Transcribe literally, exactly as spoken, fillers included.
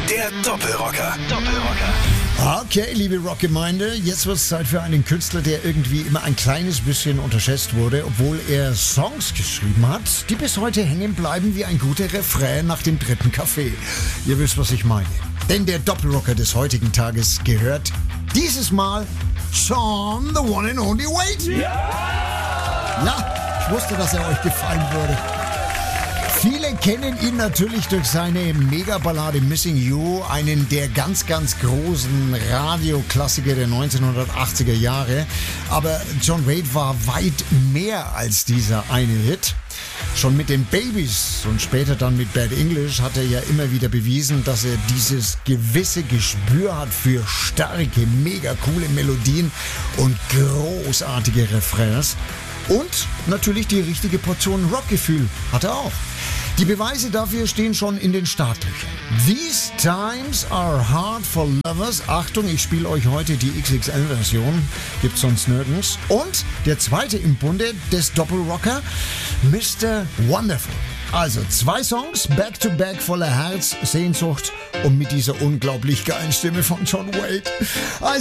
Der Doppelrocker. Doppelrocker. Okay, liebe Rockgemeinde, jetzt wird es Zeit für einen Künstler, der irgendwie immer ein kleines bisschen unterschätzt wurde, obwohl er Songs geschrieben hat, die bis heute hängen bleiben wie ein guter Refrain nach dem dritten Kaffee. Ihr wisst, was ich meine. Denn der Doppelrocker des heutigen Tages gehört dieses Mal Sean, the one and only Wade. Ja! Ja, ich wusste, dass er euch gefallen würde. Viele kennen ihn natürlich durch seine Megaballade Missing You, einen der ganz, ganz großen Radioklassiker der neunzehnhundertachtziger Jahre. Aber John Wade war weit mehr als dieser eine Hit. Schon mit den Babies und später dann mit Bad English hat er ja immer wieder bewiesen, dass er dieses gewisse Gespür hat für starke, mega coole Melodien und großartige Refrains. Und natürlich die richtige Portion Rockgefühl hat er auch. Die Beweise dafür stehen schon in den Startlöchern. These times are hard for lovers. Achtung, ich spiele euch heute die X X L-Version. Gibt's sonst nirgends. Und der zweite im Bunde des Doppelrocker, Mister Wonderful. Also zwei Songs, back to back, voller Herz, Sehnsucht und mit dieser unglaublich geilen Stimme von John Wade. Also